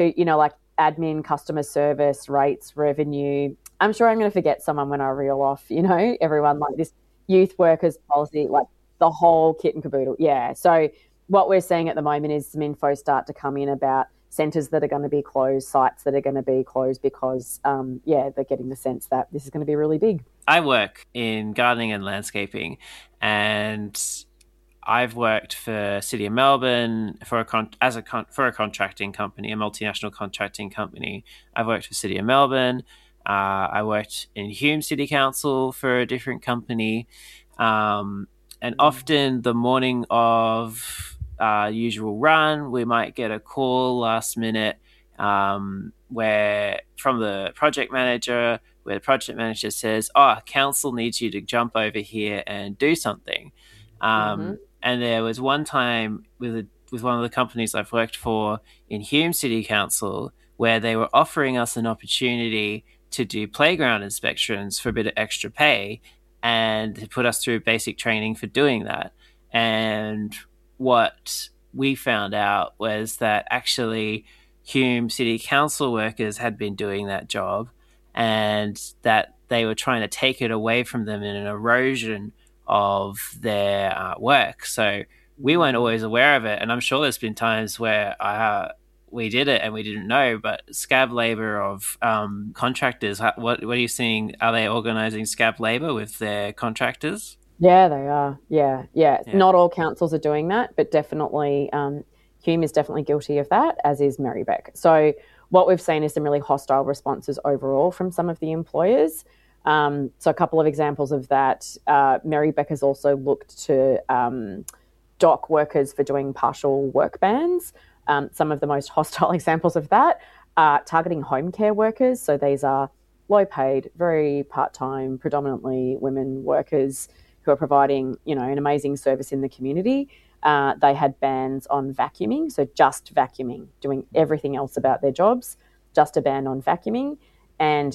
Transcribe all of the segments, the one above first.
like admin, customer service, rates, revenue. I'm sure I'm going to forget someone when I reel off, everyone, like this youth workers policy, like the whole kit and caboodle. Yeah. So what we're seeing at the moment is some info start to come in about centres that are going to be closed, sites that are going to be closed because, they're getting the sense that this is going to be really big. I work in gardening and landscaping, and I've worked for City of Melbourne for a contracting company, a multinational contracting company. I've worked for City of Melbourne. I worked in Hume City Council for a different company. And often the morning of usual run, we might get a call last minute where from the project manager, where the project manager says, council needs you to jump over here and do something. And there was one time with one of the companies I've worked for in Hume City Council where they were offering us an opportunity to do playground inspections for a bit of extra pay and to put us through basic training for doing that. And what we found out was that actually Hume City Council workers had been doing that job and that they were trying to take it away from them in an erosion of their work. So we weren't always aware of it. And I'm sure there's been times where we did it and we didn't know, but scab labour of contractors, what are you seeing? Are they organising scab labour with their contractors? Yeah, they are. Yeah. Not all councils are doing that, but definitely Hume is definitely guilty of that, as is Marybeck. So what we've seen is some really hostile responses overall from some of the employers. So a couple of examples of that, Marybeck has also looked to dock workers for doing partial work bans. Some of the most hostile examples of that are targeting home care workers. So these are low-paid, very part-time, predominantly women workers who are providing, an amazing service in the community. They had bans on vacuuming, so just vacuuming, doing everything else about their jobs, just a ban on vacuuming. And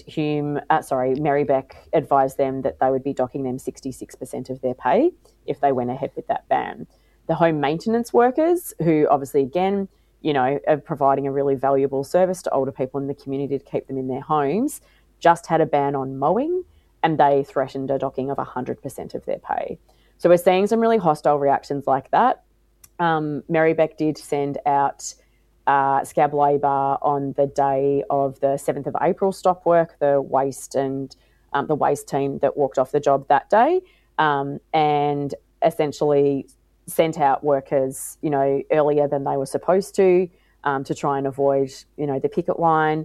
Marybeck advised them that they would be docking them 66% of their pay if they went ahead with that ban. The home maintenance workers, who obviously, again, are providing a really valuable service to older people in the community to keep them in their homes, just had a ban on mowing, and they threatened a docking of 100% of their pay. So we're seeing some really hostile reactions like that. Marybeck did send out scab labour on the day of the 7th of April stop work, the waste and the waste team that walked off the job that day, and essentially sent out workers, earlier than they were supposed to try and avoid, the picket line.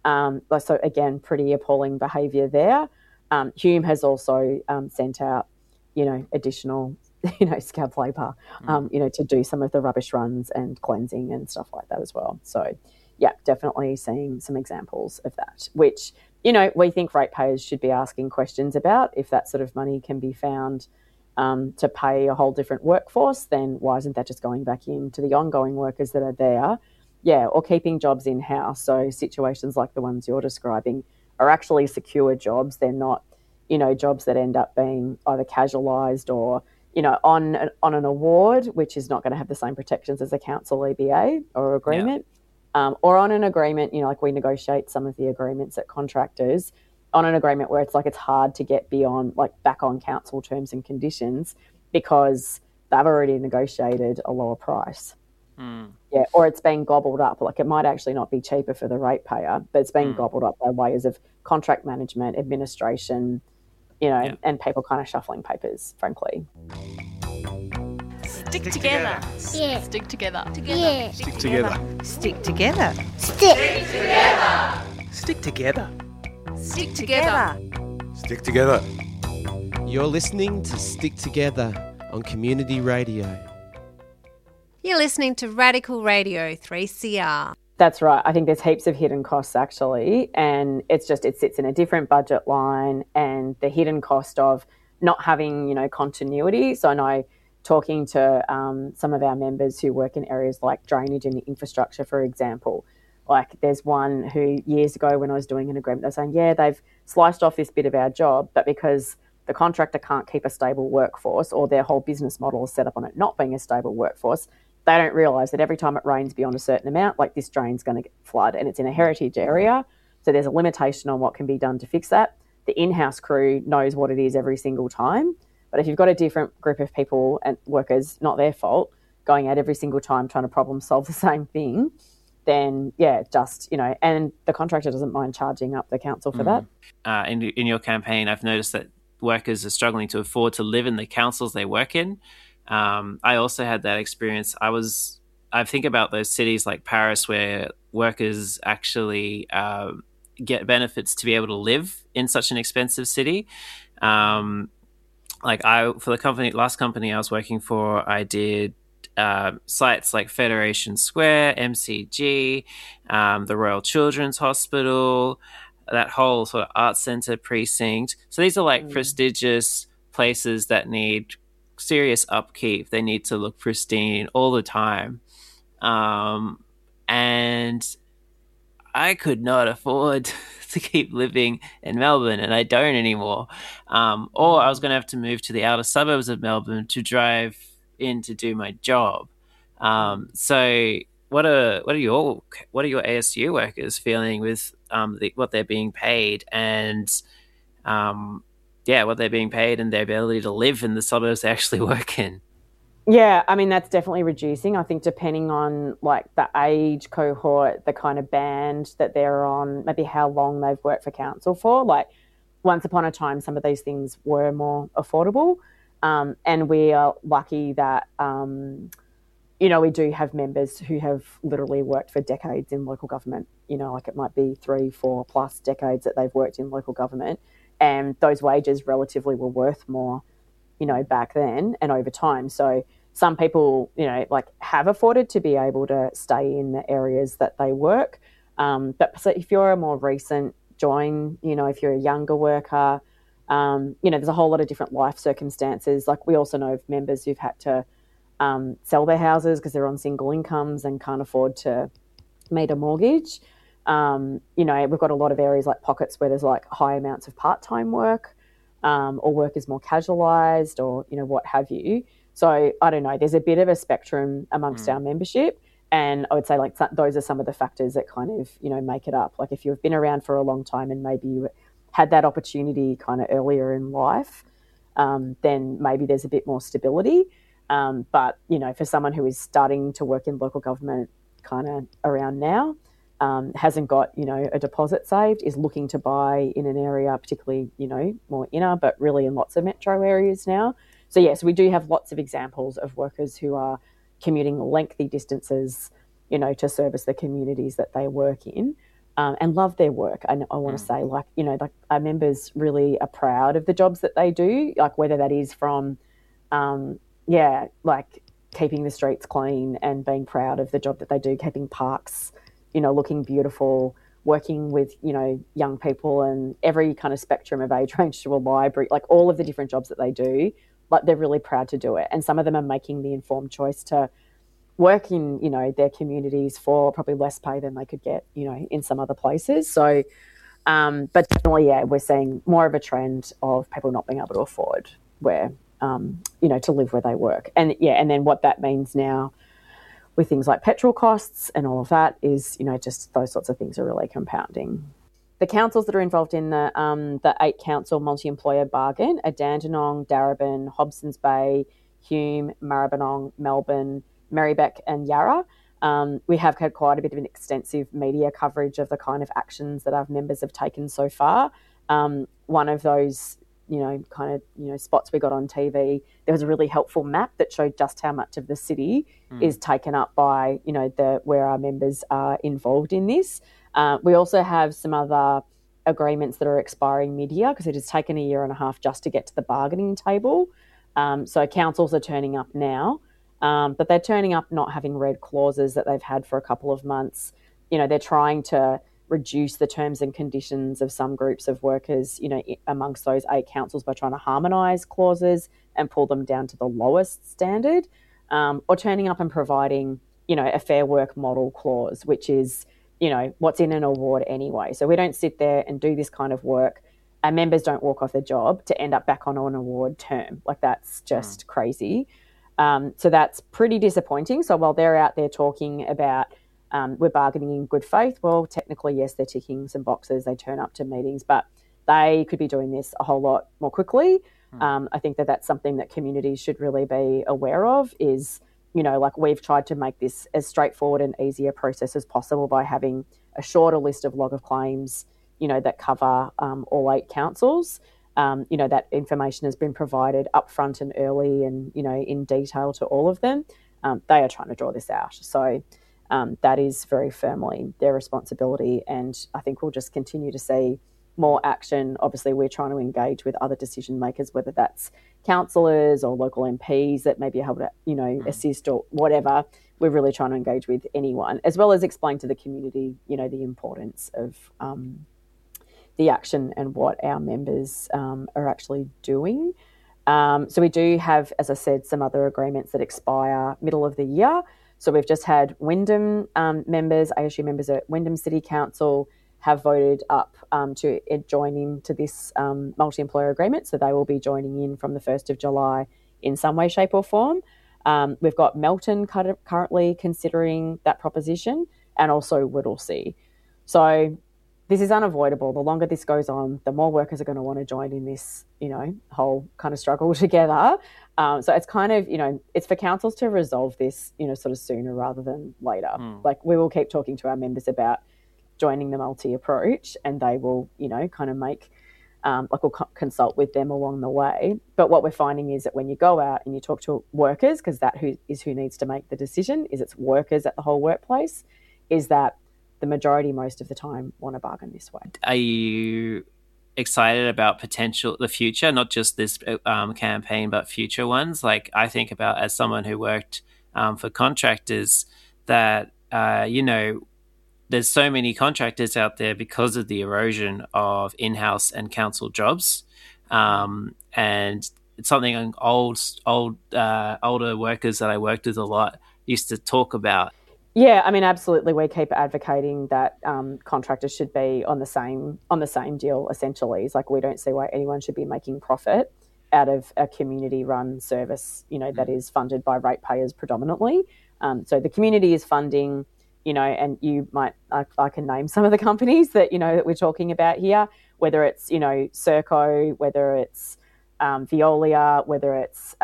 So again, pretty appalling behaviour there. Hume has also sent out, additional, scab labour, to do some of the rubbish runs and cleansing and stuff like that as well. So, yeah, definitely seeing some examples of that, which, we think ratepayers should be asking questions about. If that sort of money can be found to pay a whole different workforce, then why isn't that just going back into the ongoing workers that are there? Yeah, or keeping jobs in-house. So situations like the ones you're describing are actually secure jobs. They're not, jobs that end up being either casualised or, on an award, which is not going to have the same protections as a council EBA or agreement, or on an agreement, like we negotiate some of the agreements at contractors, on an agreement where it's hard to get beyond, back on council terms and conditions because they've already negotiated a lower price. Yeah, or it's being gobbled up. It might actually not be cheaper for the ratepayer, but it's being gobbled up by ways of contract management, administration, and people kind of shuffling papers, frankly. Stick together. Yeah. Stick together. Yeah. Stick together. Stick together. Stick. Stick together. Stick together. Stick together. You're listening to Stick Together on Community Radio. You're listening to Radical Radio 3CR. That's right. I think there's heaps of hidden costs actually, and it sits in a different budget line, and the hidden cost of not having, continuity. So I know talking to some of our members who work in areas like drainage and infrastructure, for example, there's one who years ago when I was doing an agreement, they're saying, they've sliced off this bit of our job, but because the contractor can't keep a stable workforce or their whole business model is set up on it not being a stable workforce, they don't realise that every time it rains beyond a certain amount, like this drain's going to flood, and it's in a heritage area. So there's a limitation on what can be done to fix that. The in-house crew knows what it is every single time. But if you've got a different group of people and workers, not their fault, going out every single time trying to problem solve the same thing, then, just, and the contractor doesn't mind charging up the council for that. In your campaign, I've noticed that workers are struggling to afford to live in the councils they work in. I also had that experience. I think about those cities like Paris where workers actually get benefits to be able to live in such an expensive city. For the last company I was working for, I did sites like Federation Square, MCG, the Royal Children's Hospital, that whole sort of art centre precinct. So these are like prestigious places that need serious upkeep. They need to look pristine all the time. And I could not afford to keep living in Melbourne, and I don't anymore. Or I was going to have to move to the outer suburbs of Melbourne to drive in to do my job. So what are your ASU workers feeling with what they're being paid and what they're being paid and their ability to live in the suburbs they actually work in? Yeah, I mean, that's definitely reducing. I think depending on like the age cohort, the kind of band that they're on, maybe how long they've worked for council for. Like once upon a time, some of these things were more affordable. And we are lucky that, we do have members who have literally worked for decades in local government. Like it might be 3-4 plus decades that they've worked in local government. And those wages relatively were worth more, back then and over time. So some people, have afforded to be able to stay in the areas that they work. But so if you're a more recent join, if you're a younger worker, there's a whole lot of different life circumstances. Like we also know of members who've had to sell their houses because they're on single incomes and can't afford to meet a mortgage. We've got a lot of areas like pockets where there's like high amounts of part-time work. Or work is more casualised or, what have you. So I don't know, there's a bit of a spectrum amongst our membership. And I would say like those are some of the factors that kind of, make it up. Like if you've been around for a long time and maybe you had that opportunity kind of earlier in life, then maybe there's a bit more stability. But, for someone who is starting to work in local government kind of around now, hasn't got, a deposit saved, is looking to buy in an area, particularly, more inner, but really in lots of metro areas now. So, yes, we do have lots of examples of workers who are commuting lengthy distances, to service the communities that they work in and love their work. And I want to say, like our members really are proud of the jobs that they do, like whether that is from, keeping the streets clean and being proud of the job that they do, keeping parks looking beautiful, working with, young people and every kind of spectrum of age range to a library, like all of the different jobs that they do, like they're really proud to do it. And some of them are making the informed choice to work in, their communities for probably less pay than they could get, in some other places. So, but definitely, we're seeing more of a trend of people not being able to afford to live where they work. And then what that means now with things like petrol costs and all of that is, just those sorts of things are really compounding. The councils that are involved in the 8 council multi-employer bargain are Dandenong, Darebin, Hobsons Bay, Hume, Maribyrnong, Melbourne, Marybeck and Yarra. We have had quite a bit of an extensive media coverage of the kind of actions that our members have taken so far. One of those spots we got on TV, there was a really helpful map that showed just how much of the city is taken up by, where our members are involved in this. We also have some other agreements that are expiring mid-year because it has taken a year and a half just to get to the bargaining table. So councils are turning up now, but they're turning up not having read clauses that they've had for a couple of months. They're trying to reduce the terms and conditions of some groups of workers, amongst those 8 councils by trying to harmonise clauses and pull them down to the lowest standard, or turning up and providing, a fair work model clause, which is, what's in an award anyway. So we don't sit there and do this kind of work. Our members don't walk off the job to end up back on an award term. Like that's just crazy. So that's pretty disappointing. So while they're out there talking about we're bargaining in good faith, well, technically, yes, they're ticking some boxes. They turn up to meetings, but they could be doing this a whole lot more quickly. I think that that's something that communities should really be aware of is, like we've tried to make this as straightforward and easier process as possible by having a shorter list of log of claims, that cover all 8 councils. That information has been provided upfront and early and, in detail to all of them. They are trying to draw this out. So that is very firmly their responsibility. And I think we'll just continue to see more action. Obviously, we're trying to engage with other decision makers, whether that's councillors or local MPs that may be able to, assist or whatever. We're really trying to engage with anyone, as well as explain to the community, the importance of the action and what our members are actually doing. So we do have, as I said, some other agreements that expire middle of the year. So we've just had Wyndham members, ASU members at Wyndham City Council have voted up to join into this multi-employer agreement. So they will be joining in from the 1st of July in some way, shape or form. We've got Melton currently considering that proposition, and also Whittlesea. So this is unavoidable. The longer this goes on, the more workers are going to want to join in this, whole kind of struggle together. So it's kind of, it's for councils to resolve this, sort of sooner rather than later. Like we will keep talking to our members about joining the multi approach, and they will, kind of make, we'll consult with them along the way. But what we're finding is that when you go out and you talk to workers, because that who needs to make the decision, is it's workers at the whole workplace, is that the majority most of the time want to bargain this way. Are you excited about the future, not just this campaign, but future ones? Like I think about, as someone who worked for contractors, that, there's so many contractors out there because of the erosion of in-house and council jobs. And it's something older workers that I worked with a lot used to talk about. Yeah, I mean, absolutely. We keep advocating that contractors should be on the same deal. Essentially, it's like we don't see why anyone should be making profit out of a community-run service, that is funded by ratepayers predominantly. So the community is funding, and you might, I can name some of the companies that that we're talking about here. Whether it's Serco, whether it's Veolia, whether it's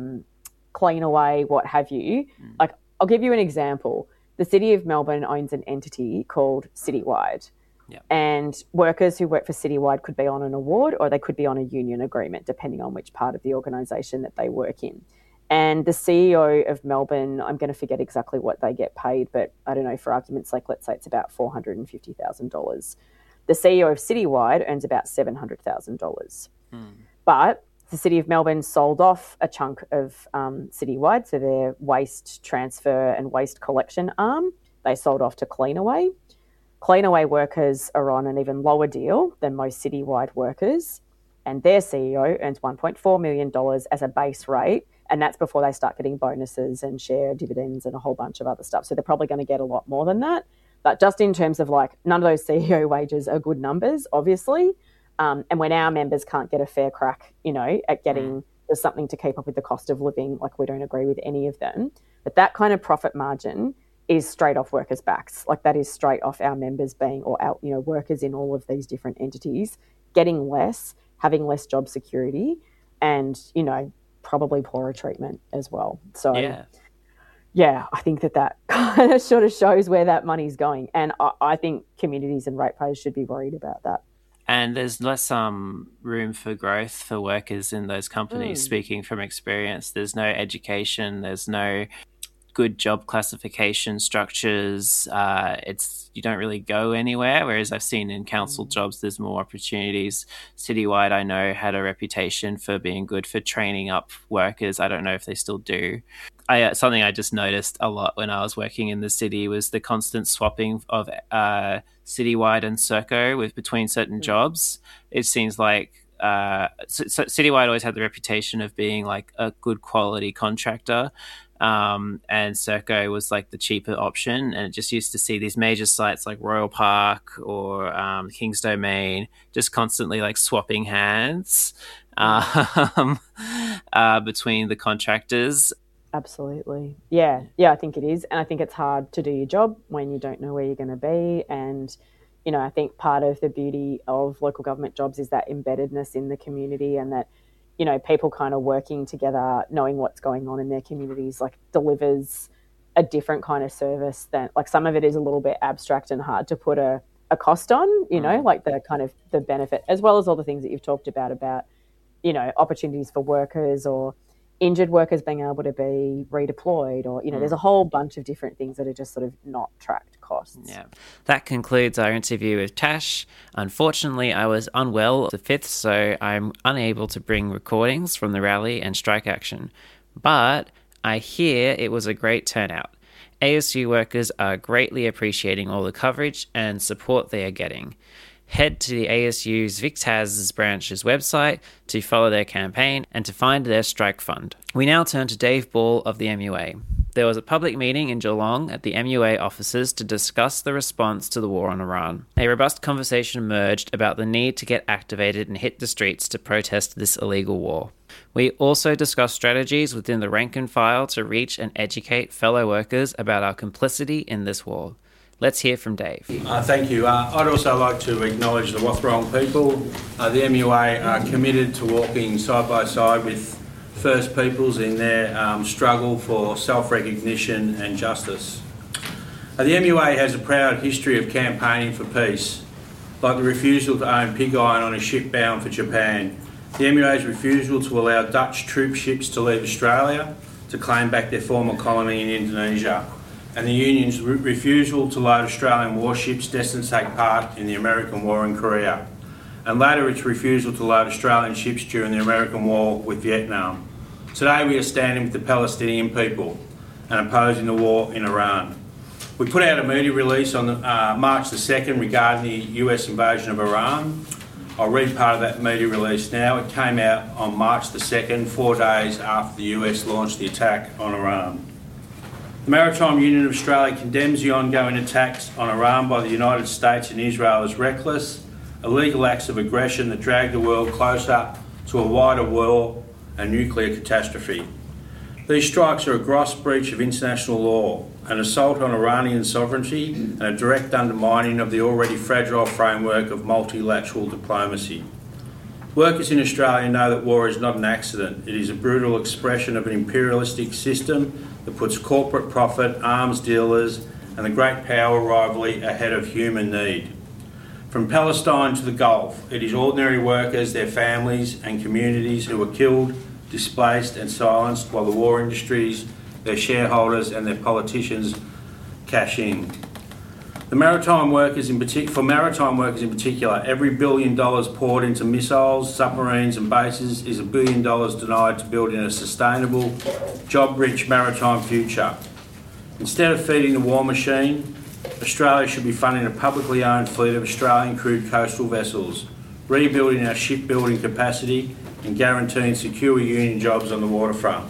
Cleanaway, what have you. Like, I'll give you an example. The City of Melbourne owns an entity called Citywide. Yep. And workers who work for Citywide could be on an award or they could be on a union agreement, depending on which part of the organisation that they work in. And the CEO of Melbourne, I'm going to forget exactly what they get paid, but I don't know, for argument's sake, let's say it's about $450,000. The CEO of Citywide earns about $700,000. But the City of Melbourne sold off a chunk of Citywide, so their waste transfer and waste collection arm, they sold off to Cleanaway. Cleanaway workers are on an even lower deal than most Citywide workers, and their CEO earns $1.4 million as a base rate, and that's before they start getting bonuses and share dividends and a whole bunch of other stuff. So they're probably going to get a lot more than that. But just in terms of none of those CEO wages are good numbers, obviously. And when our members can't get a fair crack, at getting something to keep up with the cost of living, we don't agree with any of them. But that kind of profit margin is straight off workers' backs. That is straight off our members being, or our, workers in all of these different entities getting less, having less job security, and, probably poorer treatment as well. So, yeah, I think that kind of sort of shows where that money's going. And I think communities and ratepayers should be worried about that. And there's less room for growth for workers in those companies. Speaking from experience, there's no education, there's no good job classification structures. You don't really go anywhere, whereas I've seen in council jobs there's more opportunities. Citywide, I know, had a reputation for being good for training up workers. I don't know if they still do. Something I just noticed a lot when I was working in the city was the constant swapping of Citywide and Serco between certain jobs. It seems like so Citywide always had the reputation of being a good quality contractor, and Serco was the cheaper option, and it just used to see these major sites like Royal Park or King's Domain just constantly swapping hands between the contractors. Absolutely. Yeah, I think it is. And I think it's hard to do your job when you don't know where you're going to be. And, I think part of the beauty of local government jobs is that embeddedness in the community, and that, people kind of working together, knowing what's going on in their communities, like delivers a different kind of service than, like, some of it is a little bit abstract and hard to put a cost on, like the kind of the benefit, as well as all the things that you've talked about, opportunities for workers or injured workers being able to be redeployed, or, there's a whole bunch of different things that are just sort of not tracked costs. Yeah. That concludes our interview with Tash. Unfortunately, I was unwell the 5th, so I'm unable to bring recordings from the rally and strike action. But I hear it was a great turnout. ASU workers are greatly appreciating all the coverage and support they are getting. Head to the ASU's VicTaz branch's website to follow their campaign and to find their strike fund. We now turn to Dave Ball of the MUA. There was a public meeting in Geelong at the MUA offices to discuss the response to the war on Iran. A robust conversation emerged about the need to get activated and hit the streets to protest this illegal war. We also discussed strategies within the rank and file to reach and educate fellow workers about our complicity in this war. Let's hear from Dave. Thank you. I'd also like to acknowledge the Wathaurong people. The MUA are committed to walking side by side with First Peoples in their struggle for self-recognition and justice. The MUA has a proud history of campaigning for peace, like the refusal to own pig iron on a ship bound for Japan, the MUA's refusal to allow Dutch troop ships to leave Australia to claim back their former colony in Indonesia, and the Union's refusal to load Australian warships destined to take part in the American War in Korea, and later its refusal to load Australian ships during the American War with Vietnam. Today we are standing with the Palestinian people and opposing the war in Iran. We put out a media release on March the 2nd regarding the US invasion of Iran. I'll read part of that media release now. It came out on March the 2nd, 4 days after the US launched the attack on Iran. The Maritime Union of Australia condemns the ongoing attacks on Iran by the United States and Israel as reckless, illegal acts of aggression that drag the world closer to a wider war and nuclear catastrophe. These strikes are a gross breach of international law, an assault on Iranian sovereignty, and a direct undermining of the already fragile framework of multilateral diplomacy. Workers in Australia know that war is not an accident. It is a brutal expression of an imperialistic system that puts corporate profit, arms dealers, and the great power rivalry ahead of human need. From Palestine to the Gulf, it is ordinary workers, their families and communities who are killed, displaced and silenced while the war industries, their shareholders and their politicians cash in. For maritime workers in particular, every $1 billion poured into missiles, submarines and bases is $1 billion denied to building a sustainable, job-rich maritime future. Instead of feeding the war machine, Australia should be funding a publicly owned fleet of Australian crewed coastal vessels, rebuilding our shipbuilding capacity and guaranteeing secure union jobs on the waterfront.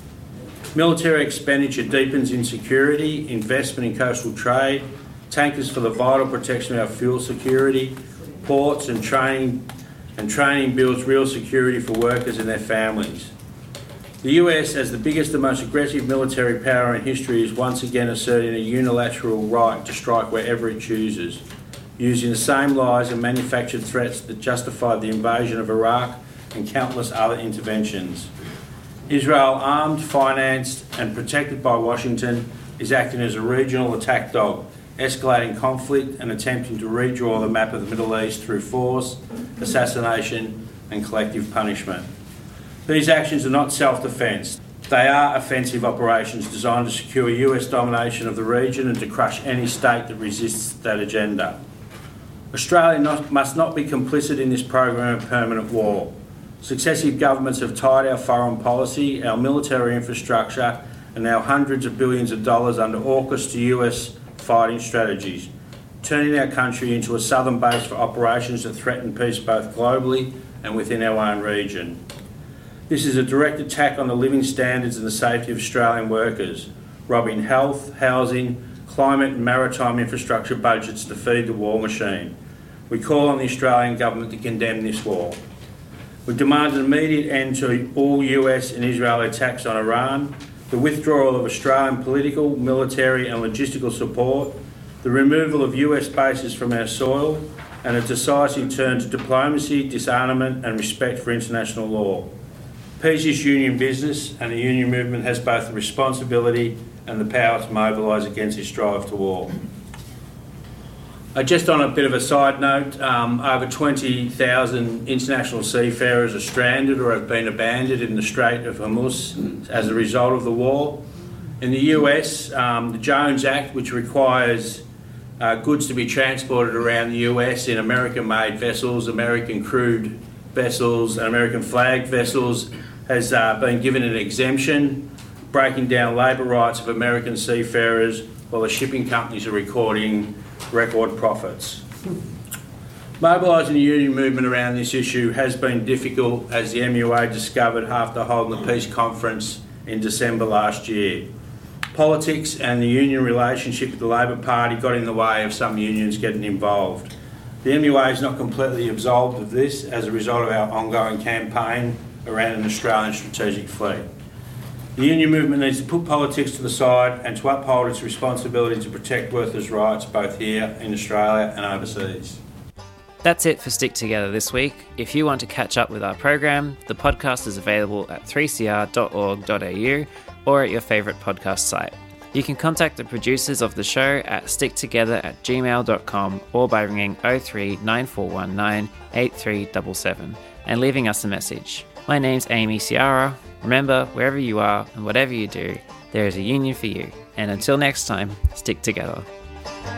Military expenditure deepens insecurity, investment in coastal trade, tankers for the vital protection of our fuel security, ports and training builds real security for workers and their families. The US, as the biggest and most aggressive military power in history, is once again asserting a unilateral right to strike wherever it chooses, using the same lies and manufactured threats that justified the invasion of Iraq and countless other interventions. Israel, armed, financed and protected by Washington, is acting as a regional attack dog, escalating conflict and attempting to redraw the map of the Middle East through force, assassination and collective punishment. These actions are not self-defence. They are offensive operations designed to secure US domination of the region and to crush any state that resists that agenda. Australia must not be complicit in this program of permanent war. Successive governments have tied our foreign policy, our military infrastructure and now hundreds of billions of dollars under AUKUS to US fighting strategies, turning our country into a southern base for operations that threaten peace both globally and within our own region. This is a direct attack on the living standards and the safety of Australian workers, robbing health, housing, climate and maritime infrastructure budgets to feed the war machine. We call on the Australian government to condemn this war. We demand an immediate end to all US and Israeli attacks on Iran, the withdrawal of Australian political, military and logistical support, the removal of US bases from our soil, and a decisive turn to diplomacy, disarmament and respect for international law. Peace is union business, and the union movement has both the responsibility and the power to mobilise against this drive to war. Just on a bit of a side note, over 20,000 international seafarers are stranded or have been abandoned in the Strait of Hormuz as a result of the war. In the US, the Jones Act, which requires goods to be transported around the US in American-made vessels, American crewed vessels and American flagged vessels, has been given an exemption, breaking down labour rights of American seafarers while the shipping companies are recording record profits. Mobilising the union movement around this issue has been difficult, as the MUA discovered after holding the peace conference in December last year. Politics and the union relationship with the Labor Party got in the way of some unions getting involved. The MUA is not completely absolved of this as a result of our ongoing campaign around an Australian strategic fleet. The union movement needs to put politics to the side and to uphold its responsibility to protect workers' rights both here in Australia and overseas. That's it for Stick Together this week. If you want to catch up with our program, the podcast is available at 3cr.org.au or at your favourite podcast site. You can contact the producers of the show at sticktogether@gmail.com or by ringing 03 9419 8377 and leaving us a message. My name's Amy Ciara. Remember, wherever you are and whatever you do, there is a union for you. And until next time, stick together.